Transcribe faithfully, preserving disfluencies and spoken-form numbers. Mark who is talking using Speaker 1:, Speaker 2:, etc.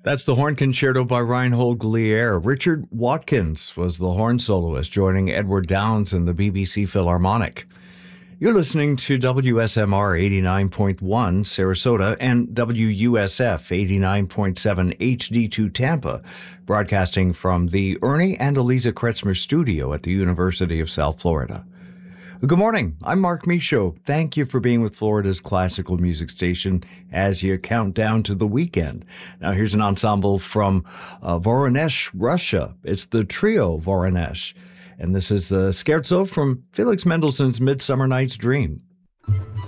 Speaker 1: That's the Horn Concerto by Reinhold Glier. Richard Watkins was the horn soloist, joining Edward Downes and the B B C Philharmonic. You're listening to W S M R eighty-nine point one Sarasota and W U S F eighty-nine point seven H D two Tampa, broadcasting from the Ernie and Eliza Kretzmer studio at the University of South Florida. Good morning. I'm Mark Michaud. Thank you for being with Florida's classical music station as you count down to the weekend. Now, here's an ensemble from uh, Voronezh, Russia. It's the trio Voronezh, and this is the scherzo from Felix Mendelssohn's Midsummer Night's Dream.